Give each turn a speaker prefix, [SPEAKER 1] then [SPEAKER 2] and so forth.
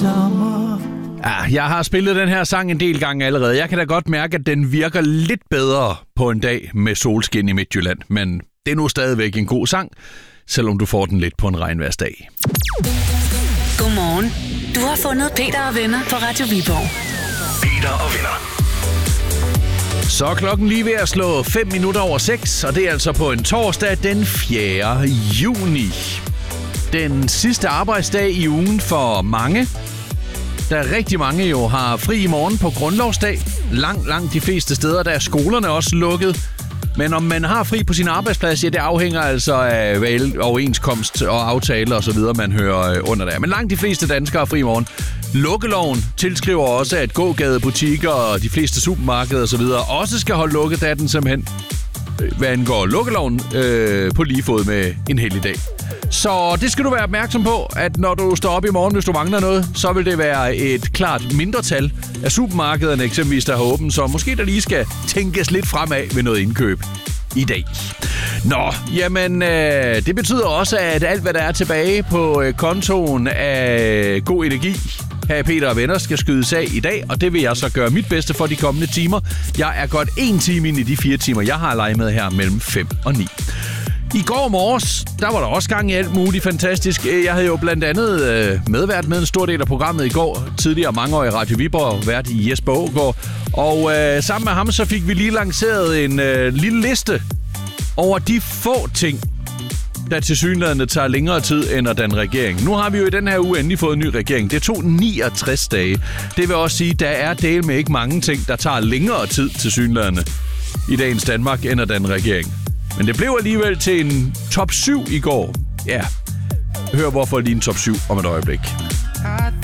[SPEAKER 1] sommer.
[SPEAKER 2] Ja, jeg har spillet den her sang en del gange allerede. Jeg kan da godt mærke, at den virker lidt bedre på en dag med solskin i Midtjylland. Men det er nu stadigvæk en god sang, selvom du får den lidt på en regnværsdag.
[SPEAKER 3] Godmorgen. Du har fundet Peter og Venner på Radio Viborg.
[SPEAKER 4] Peter og Venner.
[SPEAKER 2] Så er klokken lige ved at slå 5 minutter over 6, og det er altså på en torsdag den 4. juni. Den sidste arbejdsdag i ugen for mange. Der rigtig mange jo har fri i morgen på grundlovsdag. Langt de fleste steder, der er skolerne også lukket. Men om man har fri på sin arbejdsplads, ja, det afhænger altså af overenskomst og aftaler og så videre, man hører under der. Men langt de fleste danskere har fri i morgen. Lukkeloven tilskriver også, at gågadebutikker og de fleste supermarkeder og så videre også skal holde lukket, da den simpelthen, hvad angår lukkeloven, på lige fod med en helligdag. Så det skal du være opmærksom på, at når du står op i morgen, hvis du mangler noget, så vil det være et klart mindretal af supermarkederne eksempelvis, der har åbent, så måske der lige skal tænkes lidt fremad ved noget indkøb i dag. Nå, jamen, det betyder også, at alt, hvad der er tilbage på kontoen af god energi, her Peter og Venner skal skydes af i dag, og det vil jeg så gøre mit bedste for de kommende timer. Jeg er godt 1 time ind i de 4 timer, jeg har leget med her mellem 5 og 9. I går morges, der var der også gang i alt muligt fantastisk. Jeg havde jo blandt andet medvært med en stor del af programmet i går. Tidligere mangeårig Radio Viborg, vært i Jesper Aagaard. Og sammen med ham, så fik vi lige lanceret en lille liste over de få ting, der tilsyneladende tager længere tid end at danne regering. Nu har vi jo i den her uge endelig fået en ny regering. Det tog 69 dage. Det vil også sige, at der er del med ikke mange ting, der tager længere tid tilsyneladende i dagens Danmark end at danne regering. Men det blev alligevel til en top 7 i går. Ja, hør hvorfor lige en top 7 om et øjeblik.